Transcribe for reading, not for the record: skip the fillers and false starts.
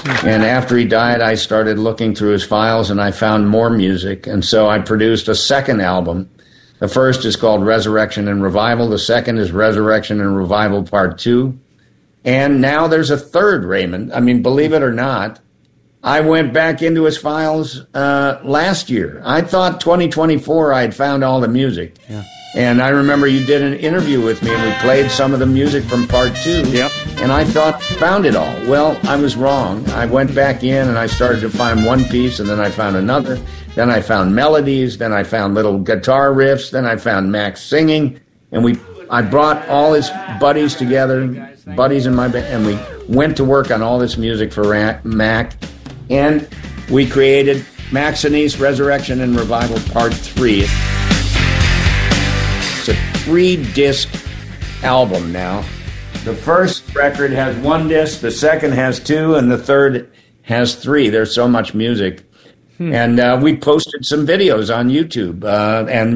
And after he died, I started looking through his files, and I found more music. And so I produced a second album. The first is called Resurrection and Revival. The second is Resurrection and Revival Part 2. And now there's a third, Raymond. I mean, believe it or not, I went back into his files last year. I thought 2024 I had found all the music. Yeah. And I remember you did an interview with me, and we played some of the music from Part 2. Yep. And I thought found it all. Well, I was wrong. I went back in, and I started to find one piece, and then I found another. Then I found melodies. Then I found little guitar riffs. Then I found Max singing. And I brought all his buddies together, buddies in my band, and we went to work on all this music for Mac. And we created Max Sinise Resurrection and Revival Part 3. It's a 3-disc album now. The first record has 1 disc, the second has 2, and the third has 3. There's so much music. And we posted some videos on YouTube, and